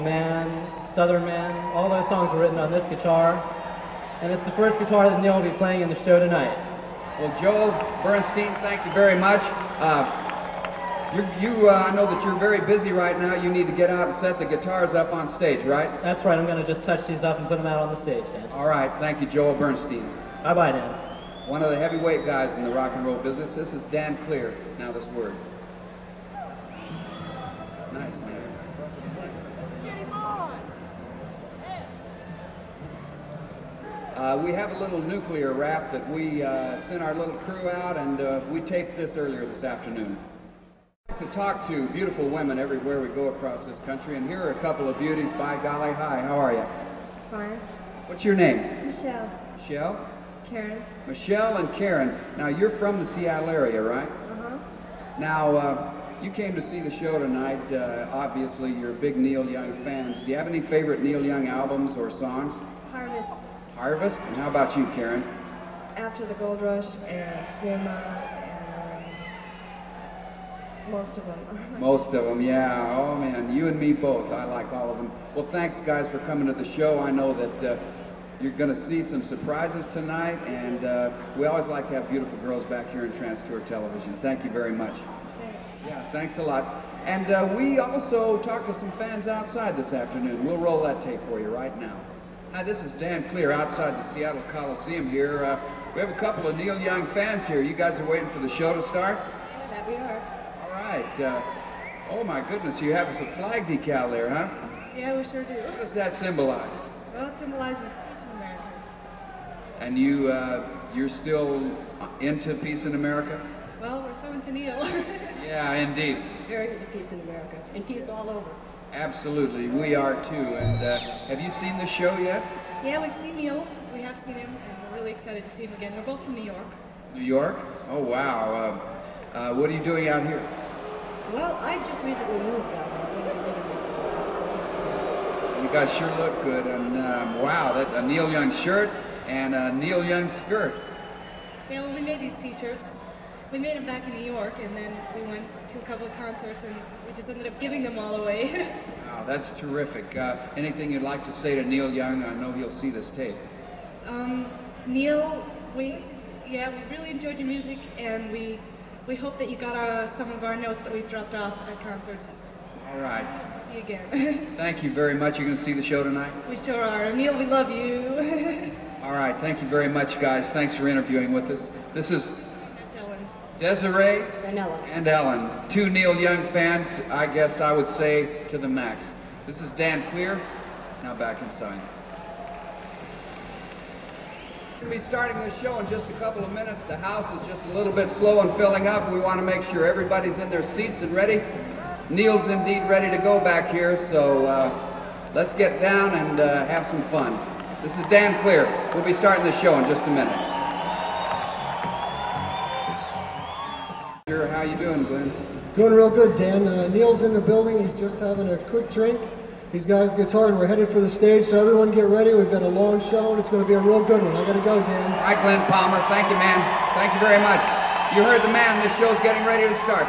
Man, Southern Man, all those songs were written on this guitar, and it's the first guitar that Neil will be playing in the show tonight. Well, Joe Bernstein, thank you very much. I know that you're very busy right now. You need to get out and set the guitars up on stage, right? That's right, I'm going to just touch these up and put them out on the stage, Dan. All right, thank you, Joel Bernstein. Bye-bye, Dan. One of the heavyweight guys in the rock and roll business. This is Dan Clear. Now this word. Nice, man. We have a little nuclear rap that we sent our little crew out, and we taped this earlier this afternoon. To talk to beautiful women everywhere we go across this country, and here are a couple of beauties. By golly, hi, how are you? Fine. What's your name? Michelle. Michelle? Karen. Michelle and Karen. Now, you're from the Seattle area, right? Uh-huh. Now, you came to see the show tonight. Obviously, you're big Neil Young fans. Do you have any favorite Neil Young albums or songs? Harvest. Harvest? And how about you, Karen? After the Gold Rush and Zuma and most of them. Most of them, yeah. Oh, man, you and me both. I like all of them. Well, thanks, guys, for coming to the show. I know that you're going to see some surprises tonight, and we always like to have beautiful girls back here in Trans Tour Television. Thank you very much. Thanks. Yeah, thanks a lot. And we also talked to some fans outside this afternoon. We'll roll that tape for you right now. Hi, this is Dan Clear outside the Seattle Coliseum here. We have a couple of Neil Young fans here. You guys are waiting for the show to start? That we are. All right. Oh my goodness, you have us a flag decal there, huh? Yeah, we sure do. What does that symbolize? Well, it symbolizes peace in America. And you're still into peace in America? Well, we're so into Neil. Yeah, indeed. Very into peace in America. And peace all over. Absolutely, we are too. And have you seen the show yet? Yeah, we've seen Neil. We have seen him, and we're really excited to see him again. We're both from New York. New York? Oh wow. What are you doing out here? Well, I just recently moved out here. I'm going to be living here. So. You guys sure look good. And wow, that's a Neil Young shirt and a Neil Young skirt. Yeah, well, we made these t-shirts. We made them back in New York, and then we went to a couple of concerts, and we just ended up giving them all away. Wow, that's terrific. Anything you'd like to say to Neil Young? I know he'll see this tape. Neil, we really enjoyed your music, and we hope that you got some of our notes that we've dropped off at concerts. All right. See you again. Thank you very much. You're going to see the show tonight? We sure are. Neil, we love you. All right. Thank you very much, guys. Thanks for interviewing with us. This is That's Ellen. Desiree And Ellen. and Ellen. Two Neil Young fans, I guess I would say, to the max. This is Dan Clear. Now back inside. We'll be starting this show in just a couple of minutes. The house is just a little bit slow in filling up. We want to make sure everybody's in their seats and ready. Neil's indeed ready to go back here, so let's get down and have some fun. This is Dan Clear. We'll be starting the show in just a minute. How you doing, Glenn? Doing real good, Dan. Neil's in the building. He's just having a quick drink. He's got his guitar, and we're headed for the stage, so everyone get ready. We've got a long show, and it's going to be a real good one. I got to go, Dan. All right, Glenn Palmer. Thank you, man. Thank you very much. You heard the man. This show's getting ready to start.